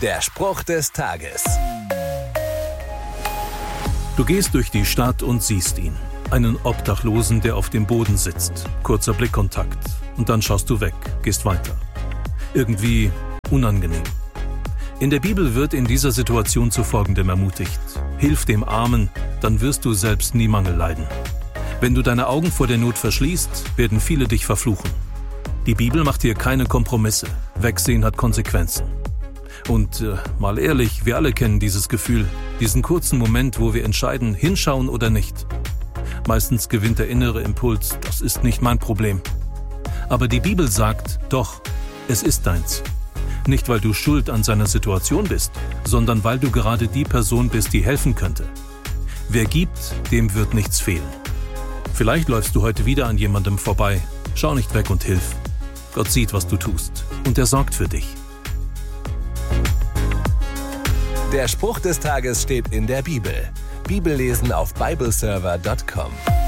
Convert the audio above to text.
Der Spruch des Tages. Du gehst durch die Stadt und siehst ihn. Einen Obdachlosen, der auf dem Boden sitzt. Kurzer Blickkontakt. Und dann schaust du weg, gehst weiter. Irgendwie unangenehm. In der Bibel wird in dieser Situation zu Folgendem ermutigt. Hilf dem Armen, dann wirst du selbst nie Mangel leiden. Wenn du deine Augen vor der Not verschließt, werden viele dich verfluchen. Die Bibel macht hier keine Kompromisse. Wegsehen hat Konsequenzen. Und mal ehrlich, wir alle kennen dieses Gefühl, diesen kurzen Moment, wo wir entscheiden, hinschauen oder nicht. Meistens gewinnt der innere Impuls, das ist nicht mein Problem. Aber die Bibel sagt, doch, es ist deins. Nicht, weil du schuld an seiner Situation bist, sondern weil du gerade die Person bist, die helfen könnte. Wer gibt, dem wird nichts fehlen. Vielleicht läufst du heute wieder an jemandem vorbei. Schau nicht weg und hilf. Gott sieht, was du tust, und er sorgt für dich. Der Spruch des Tages steht in der Bibel. Bibellesen auf bibleserver.com.